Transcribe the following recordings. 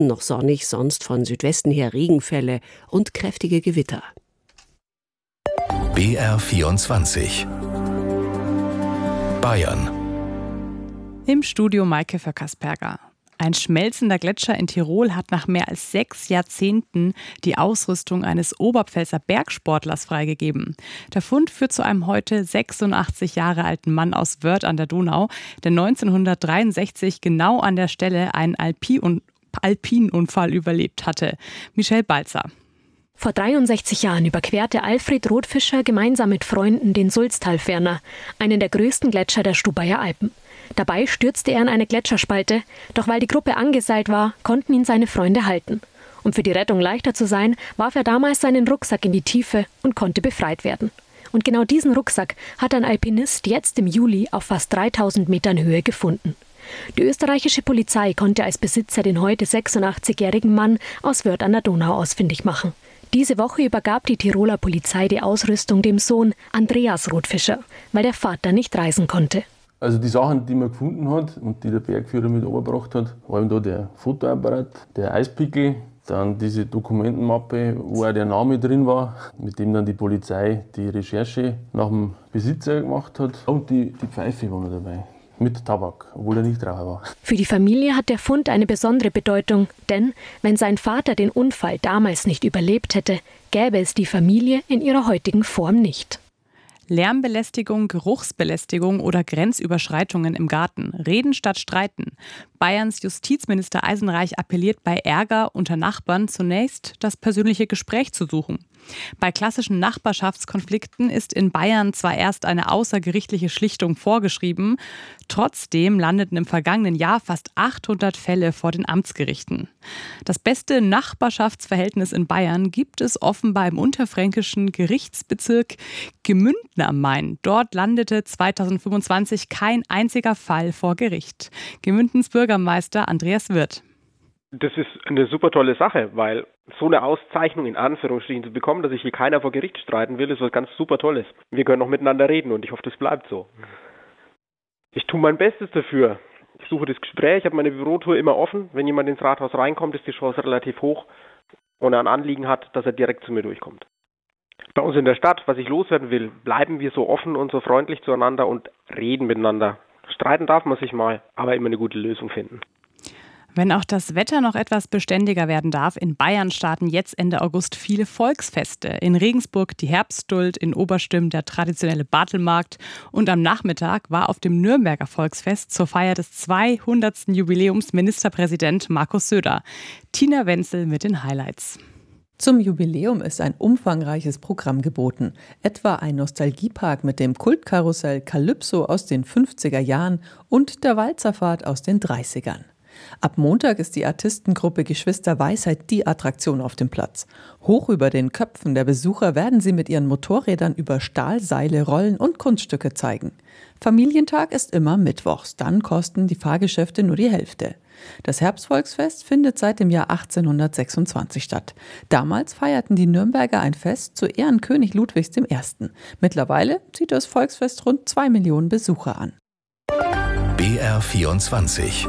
noch sonnig, sonst von Südwesten her Regenfälle und kräftige Gewitter. BR24 Bayern. Im Studio Maike Vöckersperger. Ein schmelzender Gletscher in Tirol hat nach mehr als 6 Jahrzehnten die Ausrüstung eines Oberpfälzer Bergsportlers freigegeben. Der Fund führt zu einem heute 86 Jahre alten Mann aus Wörth an der Donau, der 1963 genau an der Stelle einen Alpinunfall überlebt hatte. Michelle Balzer. Vor 63 Jahren überquerte Alfred Rotfischer gemeinsam mit Freunden den Sulztalferner, einen der größten Gletscher der Stubaier Alpen. Dabei stürzte er in eine Gletscherspalte, doch weil die Gruppe angeseilt war, konnten ihn seine Freunde halten. Um für die Rettung leichter zu sein, warf er damals seinen Rucksack in die Tiefe und konnte befreit werden. Und genau diesen Rucksack hat ein Alpinist jetzt im Juli auf fast 3000 Metern Höhe gefunden. Die österreichische Polizei konnte als Besitzer den heute 86-jährigen Mann aus Wörth an der Donau ausfindig machen. Diese Woche übergab die Tiroler Polizei die Ausrüstung dem Sohn Andreas Rotfischer, weil der Vater nicht reisen konnte. Also die Sachen, die man gefunden hat und die der Bergführer mit übergebracht hat, war eben da der Fotoapparat, der Eispickel, dann diese Dokumentenmappe, wo auch der Name drin war, mit dem dann die Polizei die Recherche nach dem Besitzer gemacht hat. Und die Pfeife war noch dabei, mit Tabak, obwohl er nicht Raucher war. Für die Familie hat der Fund eine besondere Bedeutung, denn wenn sein Vater den Unfall damals nicht überlebt hätte, gäbe es die Familie in ihrer heutigen Form nicht. Lärmbelästigung, Geruchsbelästigung oder Grenzüberschreitungen im Garten. Reden statt streiten. Bayerns Justizminister Eisenreich appelliert bei Ärger unter Nachbarn zunächst, das persönliche Gespräch zu suchen. Bei klassischen Nachbarschaftskonflikten ist in Bayern zwar erst eine außergerichtliche Schlichtung vorgeschrieben, trotzdem landeten im vergangenen Jahr fast 800 Fälle vor den Amtsgerichten. Das beste Nachbarschaftsverhältnis in Bayern gibt es offenbar im unterfränkischen Gerichtsbezirk Gemünden am Main. Dort landete 2025 kein einziger Fall vor Gericht. Gemündens Bürgermeister Andreas Wirth. Das ist eine super tolle Sache, weil so eine Auszeichnung in Anführungsstrichen zu bekommen, dass sich hier keiner vor Gericht streiten will, ist was ganz super Tolles. Wir können noch miteinander reden und ich hoffe, das bleibt so. Ich tue mein Bestes dafür. Ich suche das Gespräch, ich habe meine Bürotour immer offen. Wenn jemand ins Rathaus reinkommt, ist die Chance relativ hoch und er ein Anliegen hat, dass er direkt zu mir durchkommt. Bei uns in der Stadt, was ich loswerden will, bleiben wir so offen und so freundlich zueinander und reden miteinander. Streiten darf man sich mal, aber immer eine gute Lösung finden. Wenn auch das Wetter noch etwas beständiger werden darf, in Bayern starten jetzt Ende August viele Volksfeste. In Regensburg die Herbstduld, in Oberstimm der traditionelle Bartelmarkt und am Nachmittag war auf dem Nürnberger Volksfest zur Feier des 200. Jubiläums Ministerpräsident Markus Söder. Tina Wenzel mit den Highlights. Zum Jubiläum ist ein umfangreiches Programm geboten. Etwa ein Nostalgiepark mit dem Kultkarussell Calypso aus den 50er Jahren und der Walzerfahrt aus den 30ern. Ab Montag ist die Artistengruppe Geschwister Weisheit die Attraktion auf dem Platz. Hoch über den Köpfen der Besucher werden sie mit ihren Motorrädern über Stahlseile rollen und Kunststücke zeigen. Familientag ist immer mittwochs, dann kosten die Fahrgeschäfte nur die Hälfte. Das Herbstvolksfest findet seit dem Jahr 1826 statt. Damals feierten die Nürnberger ein Fest zu Ehren König Ludwigs I. Mittlerweile zieht das Volksfest rund 2 Millionen Besucher an. BR24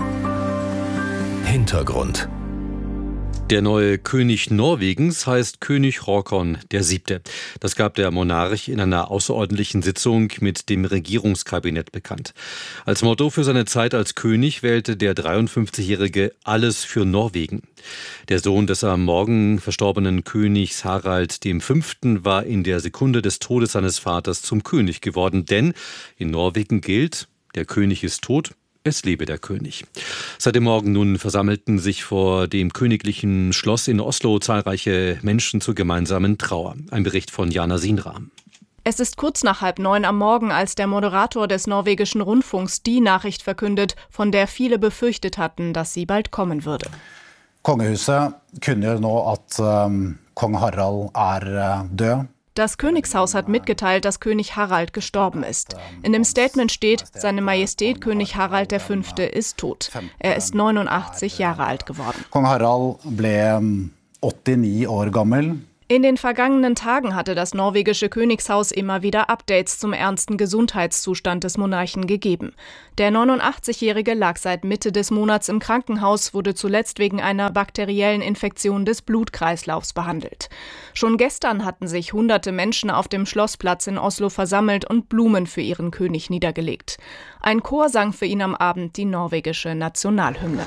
Hintergrund. Der neue König Norwegens heißt König Håkon VII. Das gab der Monarch in einer außerordentlichen Sitzung mit dem Regierungskabinett bekannt. Als Motto für seine Zeit als König wählte der 53-Jährige alles für Norwegen. Der Sohn des am Morgen verstorbenen Königs Harald V. war in der Sekunde des Todes seines Vaters zum König geworden. Denn in Norwegen gilt, der König ist tot. Es lebe der König. Seit dem Morgen nun versammelten sich vor dem königlichen Schloss in Oslo zahlreiche Menschen zur gemeinsamen Trauer. Ein Bericht von Jana Sinram. Es ist kurz nach 8:30 am Morgen, als der Moderator des norwegischen Rundfunks die Nachricht verkündet, von der viele befürchtet hatten, dass sie bald kommen würde. Kongehuset kunngjør nå at kong Harald død. Das Königshaus hat mitgeteilt, dass König Harald gestorben ist. In dem Statement steht, Seine Majestät König Harald V. ist tot. Er ist 89 Jahre alt geworden. Kong Harald ble 89 år gammel. In den vergangenen Tagen hatte das norwegische Königshaus immer wieder Updates zum ernsten Gesundheitszustand des Monarchen gegeben. Der 89-Jährige lag seit Mitte des Monats im Krankenhaus, wurde zuletzt wegen einer bakteriellen Infektion des Blutkreislaufs behandelt. Schon gestern hatten sich hunderte Menschen auf dem Schlossplatz in Oslo versammelt und Blumen für ihren König niedergelegt. Ein Chor sang für ihn am Abend die norwegische Nationalhymne.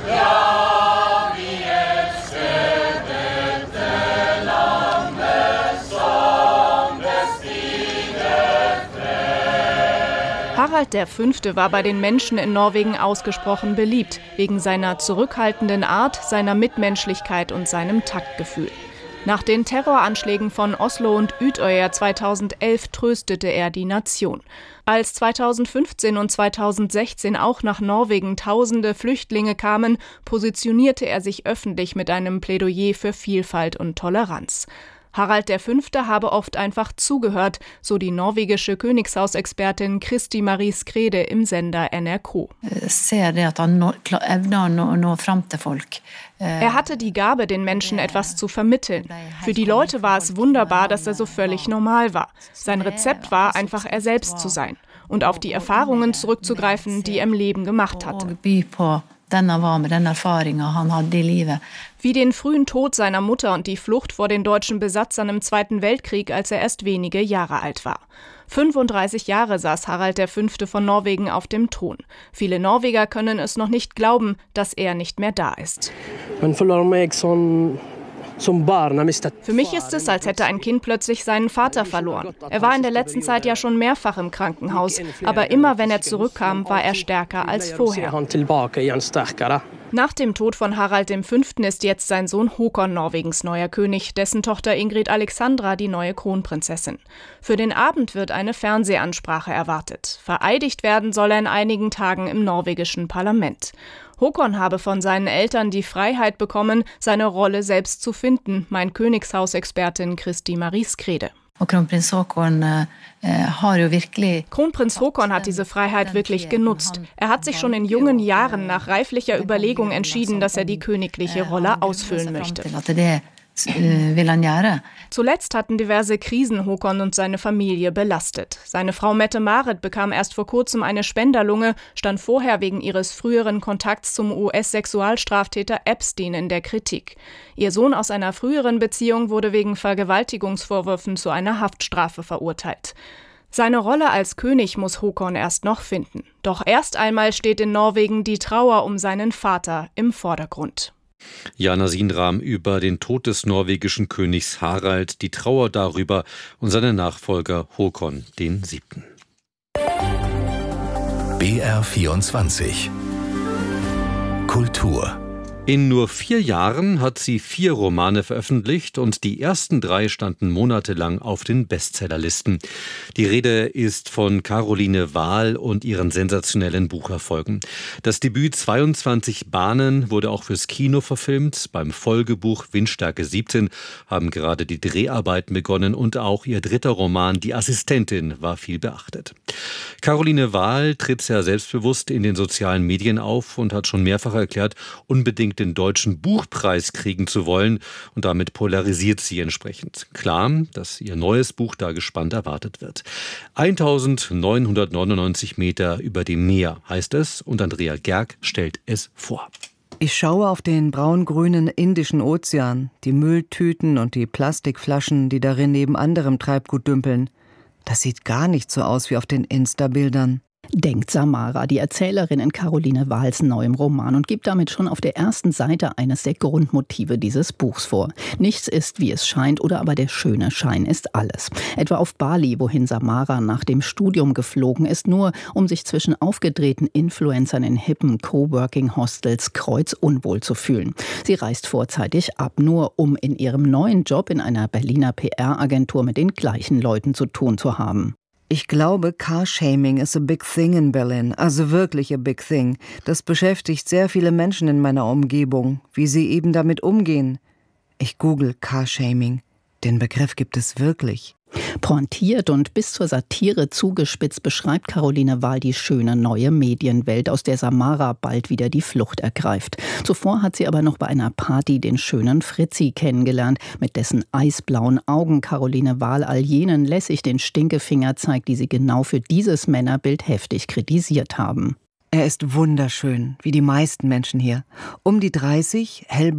Harald V. war bei den Menschen in Norwegen ausgesprochen beliebt, wegen seiner zurückhaltenden Art, seiner Mitmenschlichkeit und seinem Taktgefühl. Nach den Terroranschlägen von Oslo und Utøya 2011 tröstete er die Nation. Als 2015 und 2016 auch nach Norwegen tausende Flüchtlinge kamen, positionierte er sich öffentlich mit einem Plädoyer für Vielfalt und Toleranz. Harald V. habe oft einfach zugehört, so die norwegische Königshausexpertin Kristi Marie Skrede im Sender NRK. Er hatte die Gabe, den Menschen etwas zu vermitteln. Für die Leute war es wunderbar, dass er so völlig normal war. Sein Rezept war, einfach er selbst zu sein und auf die Erfahrungen zurückzugreifen, die er im Leben gemacht hatte. Wie den frühen Tod seiner Mutter und die Flucht vor den deutschen Besatzern im Zweiten Weltkrieg, als er erst wenige Jahre alt war. 35 Jahre saß Harald V. von Norwegen auf dem Thron. Viele Norweger können es noch nicht glauben, dass er nicht mehr da ist. Für mich ist es, als hätte ein Kind plötzlich seinen Vater verloren. Er war in der letzten Zeit ja schon mehrfach im Krankenhaus, aber immer wenn er zurückkam, war er stärker als vorher. Nach dem Tod von Harald V. ist jetzt sein Sohn Håkon Norwegens neuer König, dessen Tochter Ingrid Alexandra die neue Kronprinzessin. Für den Abend wird eine Fernsehansprache erwartet. Vereidigt werden soll er in einigen Tagen im norwegischen Parlament. Håkon habe von seinen Eltern die Freiheit bekommen, seine Rolle selbst zu finden, meint Königshausexpertin Kristi Marie Skrede. Kronprinz Håkon hat diese Freiheit wirklich genutzt. Er hat sich schon in jungen Jahren nach reiflicher Überlegung entschieden, dass er die königliche Rolle ausfüllen möchte. Zuletzt hatten diverse Krisen Håkon und seine Familie belastet. Seine Frau Mette-Marit bekam erst vor kurzem eine Spenderlunge, stand vorher wegen ihres früheren Kontakts zum US-Sexualstraftäter Epstein in der Kritik. Ihr Sohn aus einer früheren Beziehung wurde wegen Vergewaltigungsvorwürfen zu einer Haftstrafe verurteilt. Seine Rolle als König muss Håkon erst noch finden. Doch erst einmal steht in Norwegen die Trauer um seinen Vater im Vordergrund. Jana Sinram über den Tod des norwegischen Königs Harald, die Trauer darüber und seinen Nachfolger Håkon VII. BR24 Kultur. In nur 4 Jahren hat sie 4 Romane veröffentlicht und die ersten 3 standen monatelang auf den Bestsellerlisten. Die Rede ist von Caroline Wahl und ihren sensationellen Bucherfolgen. Das Debüt 22 Bahnen wurde auch fürs Kino verfilmt. Beim Folgebuch Windstärke 17 haben gerade die Dreharbeiten begonnen und auch ihr 3. Roman Die Assistentin war viel beachtet. Caroline Wahl tritt sehr selbstbewusst in den sozialen Medien auf und hat schon mehrfach erklärt, unbedingt den Deutschen Buchpreis kriegen zu wollen, und damit polarisiert sie entsprechend. Klar, dass ihr neues Buch da gespannt erwartet wird. 1999 Meter über dem Meer heißt es, und Andrea Gerg stellt es vor. Ich schaue auf den braun-grünen Indischen Ozean, die Mülltüten und die Plastikflaschen, die darin neben anderem Treibgut dümpeln. Das sieht gar nicht so aus wie auf den Insta-Bildern. Denkt Samara, die Erzählerin in Caroline Wahls neuem Roman, und gibt damit schon auf der ersten Seite eines der Grundmotive dieses Buchs vor. Nichts ist, wie es scheint, oder aber der schöne Schein ist alles. Etwa auf Bali, wohin Samara nach dem Studium geflogen ist, nur um sich zwischen aufgedrehten Influencern in hippen Coworking-Hostels kreuzunwohl zu fühlen. Sie reist vorzeitig ab, nur um in ihrem neuen Job in einer Berliner PR-Agentur mit den gleichen Leuten zu tun zu haben. Ich glaube, Carshaming is a big thing in Berlin, also wirklich a big thing. Das beschäftigt sehr viele Menschen in meiner Umgebung, wie sie eben damit umgehen. Ich google Carshaming. Den Begriff gibt es wirklich. Pointiert und bis zur Satire zugespitzt beschreibt Caroline Wahl die schöne neue Medienwelt, aus der Samara bald wieder die Flucht ergreift. Zuvor hat sie aber noch bei einer Party den schönen Fritzi kennengelernt, mit dessen eisblauen Augen Caroline Wahl all jenen lässig den Stinkefinger zeigt, die sie genau für dieses Männerbild heftig kritisiert haben. Er ist wunderschön, wie die meisten Menschen hier. Um die 30, hellblond,